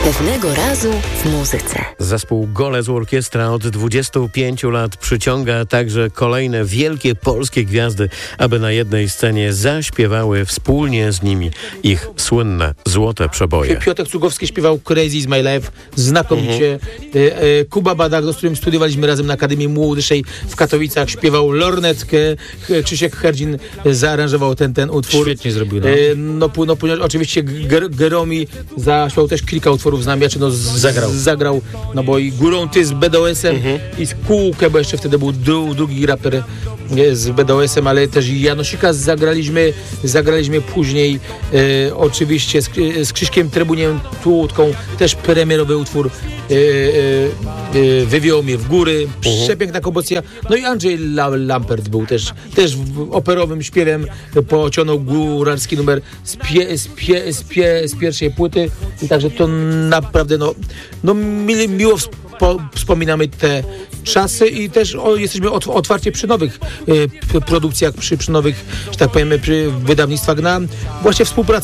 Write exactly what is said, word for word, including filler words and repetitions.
Pewnego razu w muzyce. Zespół Golec Orkiestra od dwudziestu pięciu lat przyciąga także kolejne wielkie polskie gwiazdy, aby na jednej scenie zaśpiewały wspólnie z nimi ich słynne złote przeboje. Piotr Cugowski śpiewał Crazy is my life znakomicie. Mhm. Kuba Badak, z którym studiowaliśmy razem na Akademii Młodszej w Katowicach, śpiewał lornetkę. Krzysiek Herdzin zaaranżował ten, ten utwór. Świetnie zrobił. No, no, no, no oczywiście Ger- Geromi zaśpiewał też kilka utworów z nami, znaczy no z, zagrał. zagrał, no bo i Górą Ty z B D O S-em mhm. i z Kółkę, bo jeszcze wtedy był dru, drugi raper z B D O S-em, ale też Janosika zagraliśmy, zagraliśmy później e, oczywiście z, z Krzyśkiem Trebuniem Tłutką, też premierowy utwór e, e, e, Wywiało mnie w góry, uh-huh. przepiękna kompozycja. No i Andrzej Lampert był też, też w operowym śpiewem, pociągnął góralski numer z, pie, z, pie, z, pie, z pierwszej płyty i także to naprawdę no, no mi, miło wspo, wspominamy te czasy i też o, jesteśmy otwarci przy nowych y, produkcjach, przy, przy nowych, że tak powiem, przy wydawnictwach na właśnie współpracę